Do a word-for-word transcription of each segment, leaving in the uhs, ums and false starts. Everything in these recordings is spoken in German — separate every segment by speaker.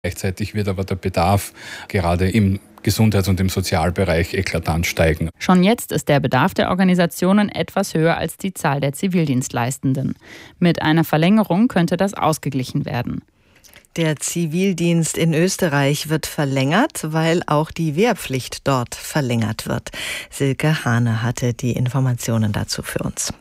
Speaker 1: Gleichzeitig wird aber der Bedarf gerade im Gesundheits- und im Sozialbereich eklatant steigen.
Speaker 2: Schon jetzt ist der Bedarf der Organisationen etwas höher als die Zahl der Zivildienstleistenden. Mit einer Verlängerung könnte das ausgeglichen werden.
Speaker 3: Der Zivildienst in Österreich wird verlängert, weil auch die Wehrpflicht dort verlängert wird. Silke Hane hatte die Informationen dazu für uns.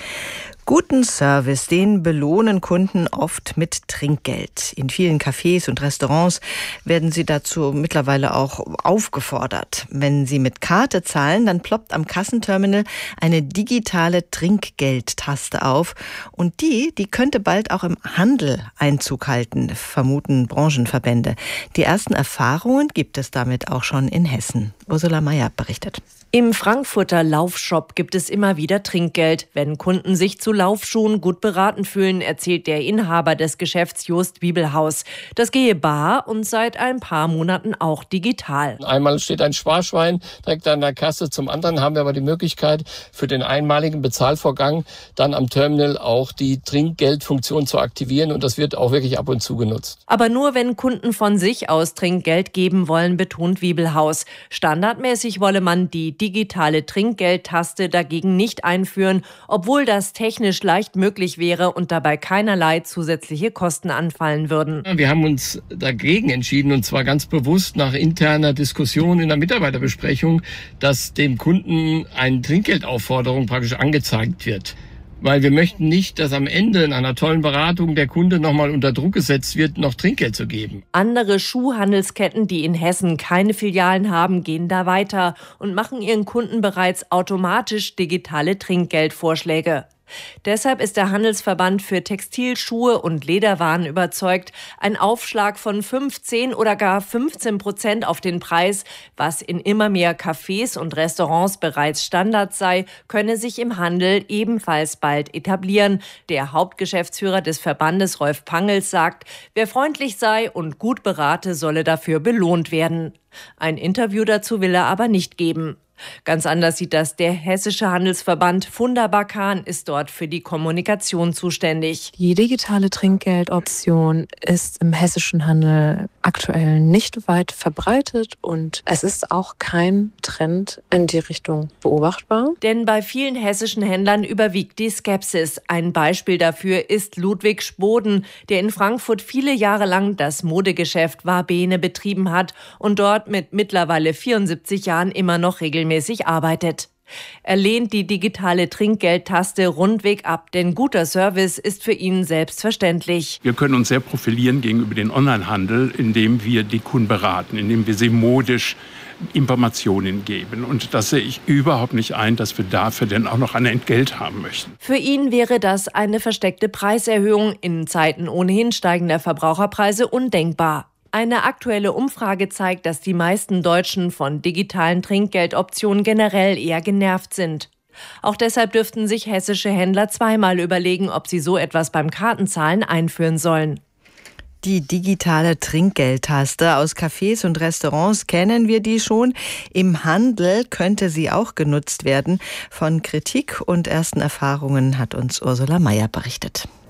Speaker 3: Guten Service, den belohnen Kunden oft mit Trinkgeld. In vielen Cafés und Restaurants werden sie dazu mittlerweile auch aufgefordert. Wenn sie mit Karte zahlen, dann ploppt am Kassenterminal eine digitale Trinkgeldtaste auf. Und die, die könnte bald auch im Handel Einzug halten, vermuten Branchenverbände. Die ersten Erfahrungen gibt es damit auch schon in Hessen. Ursula Meyer berichtet.
Speaker 4: Im Frankfurter Laufshop gibt es immer wieder Trinkgeld, wenn Kunden sich zu Laufschuhen gut beraten fühlen, erzählt der Inhaber des Geschäfts Jost Wiebelhaus. Das gehe bar und seit ein paar Monaten auch digital.
Speaker 5: Einmal steht ein Sparschwein direkt an der Kasse, zum anderen haben wir aber die Möglichkeit, für den einmaligen Bezahlvorgang dann am Terminal auch die Trinkgeldfunktion zu aktivieren und das wird auch wirklich ab und zu genutzt.
Speaker 4: Aber nur wenn Kunden von sich aus Trinkgeld geben wollen, betont Wiebelhaus. Standardmäßig wolle man die digitale Trinkgeldtaste dagegen nicht einführen, obwohl das technisch leicht möglich wäre und dabei keinerlei zusätzliche Kosten anfallen würden.
Speaker 5: Wir haben uns dagegen entschieden und zwar ganz bewusst nach interner Diskussion in der Mitarbeiterbesprechung, dass dem Kunden eine Trinkgeldaufforderung praktisch angezeigt wird. Weil wir möchten nicht, dass am Ende in einer tollen Beratung der Kunde nochmal unter Druck gesetzt wird, noch Trinkgeld zu geben.
Speaker 4: Andere Schuhhandelsketten, die in Hessen keine Filialen haben, gehen da weiter und machen ihren Kunden bereits automatisch digitale Trinkgeldvorschläge. Deshalb ist der Handelsverband für Textil-, Schuhe und Lederwaren überzeugt, ein Aufschlag von fünfzehn oder gar fünfzehn Prozent auf den Preis, was in immer mehr Cafés und Restaurants bereits Standard sei, könne sich im Handel ebenfalls bald etablieren. Der Hauptgeschäftsführer des Verbandes, Rolf Pangels, sagt, wer freundlich sei und gut berate, solle dafür belohnt werden. Ein Interview dazu will er aber nicht geben. Ganz anders sieht das der Hessische Handelsverband. Funda Bakan ist dort für die Kommunikation zuständig.
Speaker 6: Die digitale Trinkgeldoption ist im hessischen Handel aktuell nicht weit verbreitet und es ist auch kein Trend in die Richtung beobachtbar.
Speaker 4: Denn bei vielen hessischen Händlern überwiegt die Skepsis. Ein Beispiel dafür ist Ludwig Spoden, der in Frankfurt viele Jahre lang das Modegeschäft Wabene betrieben hat und dort mit mittlerweile vierundsiebzig Jahren immer noch regelmäßig arbeitet. Er lehnt die digitale Trinkgeldtaste rundweg ab, denn guter Service ist für ihn selbstverständlich.
Speaker 7: Wir können uns sehr profilieren gegenüber dem Onlinehandel, indem wir die Kunden beraten, indem wir sie modisch Informationen geben. Und das sehe ich überhaupt nicht ein, dass wir dafür denn auch noch ein Entgelt haben möchten.
Speaker 4: Für ihn wäre das eine versteckte Preiserhöhung in Zeiten ohnehin steigender Verbraucherpreise undenkbar. Eine aktuelle Umfrage zeigt, dass die meisten Deutschen von digitalen Trinkgeldoptionen generell eher genervt sind. Auch deshalb dürften sich hessische Händler zweimal überlegen, ob sie so etwas beim Kartenzahlen einführen sollen.
Speaker 3: Die digitale Trinkgeldtaste aus Cafés und Restaurants kennen wir die schon. Im Handel könnte sie auch genutzt werden. Von Kritik und ersten Erfahrungen hat uns Ursula Meyer berichtet.